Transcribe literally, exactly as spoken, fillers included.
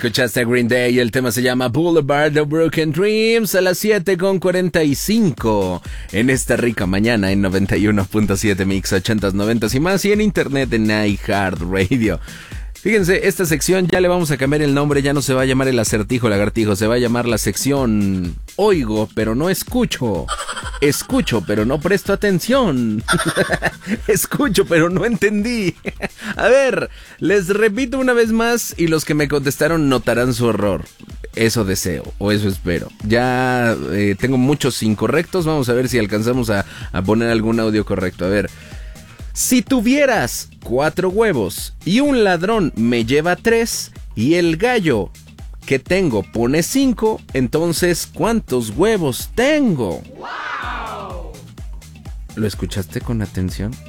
Escuchaste a Green Day y el tema se llama Boulevard of Broken Dreams a las siete con cuarenta y cinco en esta rica mañana en noventa y uno punto siete Mix ochentas, noventas y más y en internet en iHeartRadio. Fíjense, esta sección ya le vamos a cambiar el nombre, ya no se va a llamar el acertijo lagartijo, se va a llamar la sección Oigo, pero no escucho. Escucho, pero no presto atención. Escucho, pero no entendí. A ver, les repito una vez más y los que me contestaron notarán su error. Eso deseo, o eso espero. Ya eh, tengo muchos incorrectos, vamos a ver si alcanzamos a, a poner algún audio correcto. A ver. Si tuvieras cuatro huevos y un ladrón me lleva tres y el gallo que tengo pone cinco, entonces ¿cuántos huevos tengo? ¡Wow! ¿Lo escuchaste con atención?